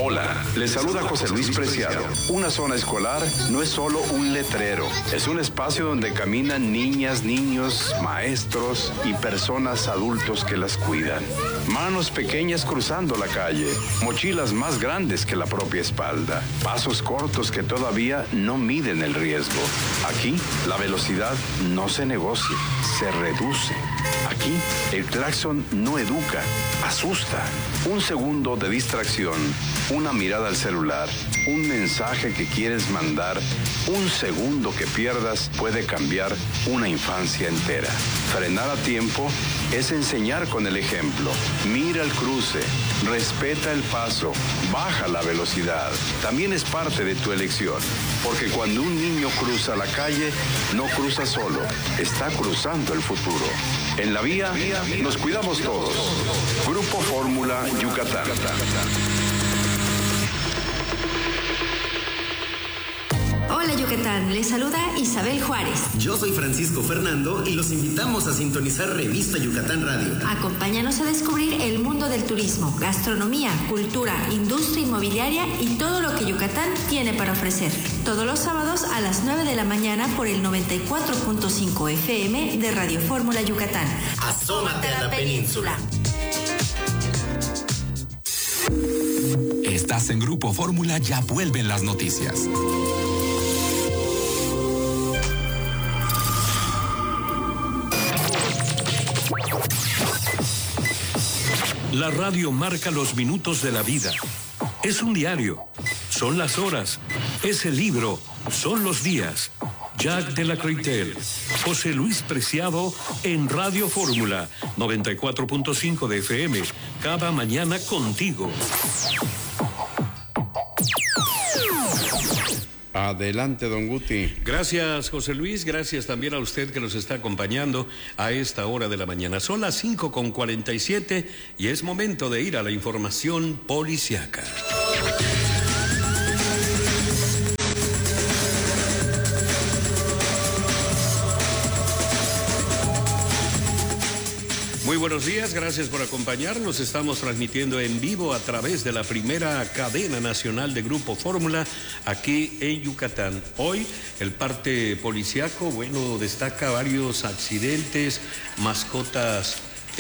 Hola, les saluda José Luis Preciado. Una zona escolar no es solo un letrero, es un espacio donde caminan niñas, niños, maestros y personas adultos que las cuidan. Manos pequeñas cruzando la calle, mochilas más grandes que la propia espalda, pasos cortos que todavía no miden el riesgo. Aquí, la velocidad no se negocia, se reduce. Aquí, el claxon no educa, asusta. Un segundo de distracción, una mirada al celular, un mensaje que quieres mandar, un segundo que pierdas puede cambiar una infancia entera. Frenar a tiempo es enseñar con el ejemplo. Mira el cruce, respeta el paso, baja la velocidad. También es parte de tu elección, porque cuando un niño cruza la calle, no cruza solo, está cruzando el futuro. En la vía, nos cuidamos todos. Grupo Fórmula Yucatán. Hola Yucatán, les saluda Isabel Juárez. Yo soy Francisco Fernando y los invitamos a sintonizar Revista Yucatán Radio. Acompáñanos a descubrir el mundo del turismo, gastronomía, cultura, industria inmobiliaria y todo lo que Yucatán tiene para ofrecer. Todos los sábados a las 9 de la mañana por el 94.5 FM de Radio Fórmula Yucatán. Asómate a la península. Estás en Grupo Fórmula, ya vuelven las noticias. La radio marca los minutos de la vida. Es un diario, son las horas, es el libro, son los días. Jack de la Croitel, José Luis Preciado en Radio Fórmula 94.5 de FM, cada mañana contigo. Adelante, don Guti. Gracias, José Luis. Gracias también a usted que nos está acompañando a esta hora de la mañana. Son las 5:47 y es momento de ir a la información policiaca. Muy buenos días, gracias por acompañarnos. Estamos transmitiendo en vivo a través de la primera cadena nacional de Grupo Fórmula aquí en Yucatán. Hoy el parte policiaco, destaca varios accidentes, mascotas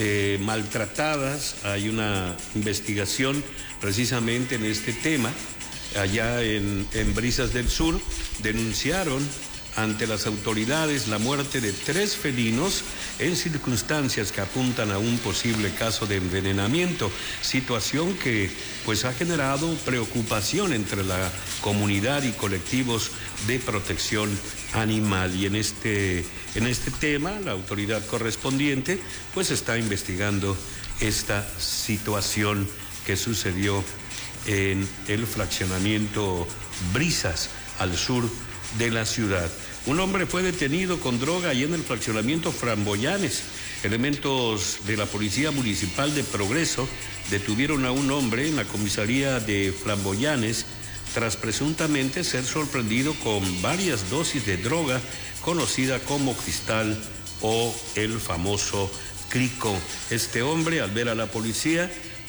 maltratadas. Hay una investigación precisamente en este tema. Allá en Brisas del Sur denunciaron ante las autoridades la muerte de 3 felinos en circunstancias que apuntan a un posible caso de envenenamiento, situación que ha generado preocupación entre la comunidad y colectivos de protección animal. Y en este tema la autoridad correspondiente está investigando esta situación que sucedió en el fraccionamiento Brisas al sur de la ciudad. Un hombre fue detenido con droga allí en el fraccionamiento Framboyanes. Elementos de la Policía Municipal de Progreso detuvieron a un hombre en la comisaría de Framboyanes tras presuntamente ser sorprendido con varias dosis de droga conocida como cristal o el famoso crico. Este hombre, al ver a la policía,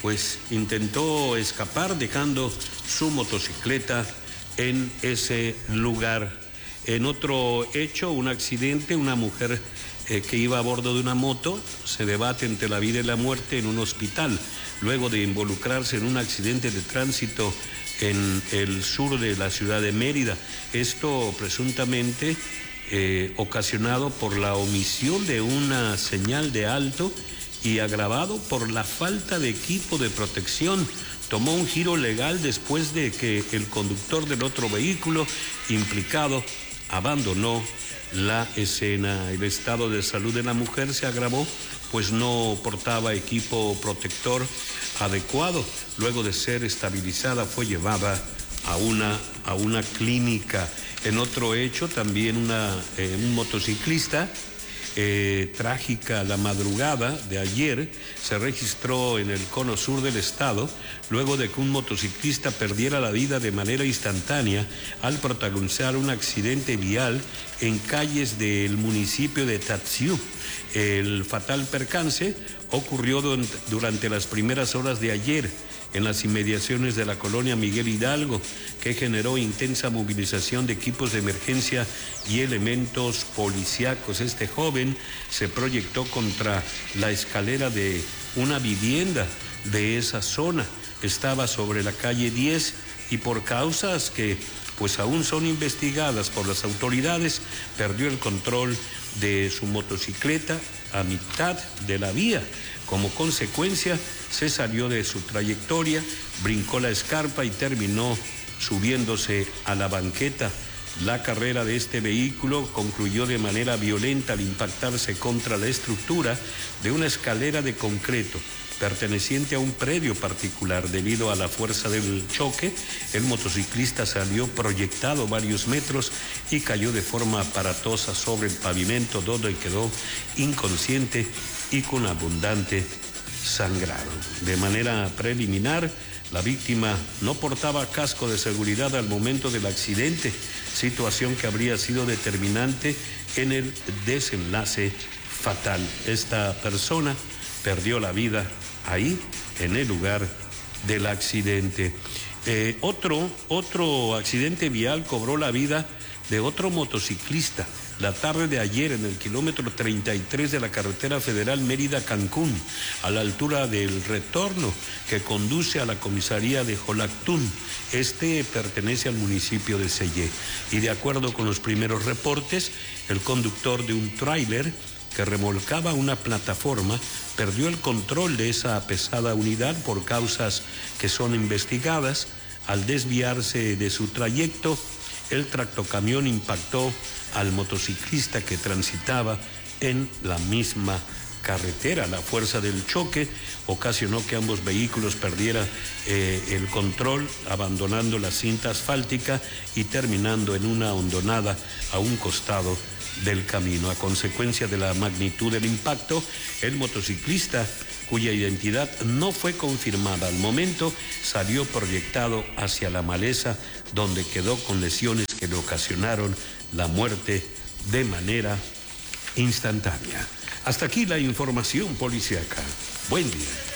intentó escapar dejando su motocicleta en ese lugar. En otro hecho, un accidente, una mujer que iba a bordo de una moto se debate entre la vida y la muerte en un hospital, luego de involucrarse en un accidente de tránsito en el sur de la ciudad de Mérida. Esto presuntamente ocasionado por la omisión de una señal de alto y agravado por la falta de equipo de protección. Tomó un giro legal después de que el conductor del otro vehículo implicado abandonó la escena. El estado de salud de la mujer se agravó, no portaba equipo protector adecuado. Luego de ser estabilizada, fue llevada a una clínica. En otro hecho, también un motociclista, trágica la madrugada de ayer, se registró en el cono sur del estado, luego de que un motociclista perdiera la vida de manera instantánea al protagonizar un accidente vial en calles del municipio de Tatsiú. El fatal percance ocurrió durante las primeras horas de ayer en las inmediaciones de la colonia Miguel Hidalgo, que generó intensa movilización de equipos de emergencia y elementos policíacos. Este joven se proyectó contra la escalera de una vivienda de esa zona. Estaba sobre la calle 10 y por causas que pues aún son investigadas por las autoridades, perdió el control de su motocicleta a mitad de la vía. Como consecuencia, se salió de su trayectoria, brincó la escarpa y terminó subiéndose a la banqueta. La carrera de este vehículo concluyó de manera violenta al impactarse contra la estructura de una escalera de concreto perteneciente a un predio particular. Debido a la fuerza del choque, el motociclista salió proyectado varios metros y cayó de forma aparatosa sobre el pavimento, donde quedó inconsciente y con abundante sangrado. De manera preliminar, la víctima no portaba casco de seguridad al momento del accidente, situación que habría sido determinante en el desenlace fatal. Esta persona perdió la vida ahí, en el lugar del accidente. Otro accidente vial cobró la vida de otro motociclista la tarde de ayer en el kilómetro 33 de la carretera federal Mérida-Cancún, a la altura del retorno que conduce a la comisaría de Jolactún. Este pertenece al municipio de Sellé. Y de acuerdo con los primeros reportes, el conductor de un tráiler que remolcaba una plataforma perdió el control de esa pesada unidad por causas que son investigadas. Al desviarse de su trayecto, el tractocamión impactó al motociclista que transitaba en la misma carretera. La fuerza del choque ocasionó que ambos vehículos perdieran el control, abandonando la cinta asfáltica y terminando en una hondonada a un costado del camino. A consecuencia de la magnitud del impacto, el motociclista, cuya identidad no fue confirmada al momento, salió proyectado hacia la maleza, donde quedó con lesiones que le ocasionaron la muerte de manera instantánea. Hasta aquí la información policíaca. Buen día.